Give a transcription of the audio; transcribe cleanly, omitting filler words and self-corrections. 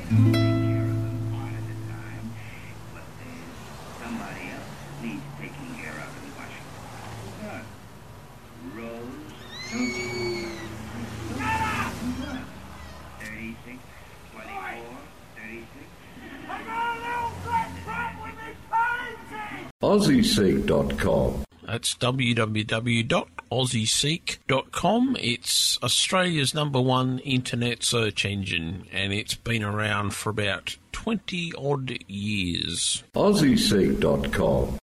AussieSeek.com. That's www.aussieseek.com. It's Australia's #1 internet search engine, and it's been around for about 20-odd years. AussieSeek.com.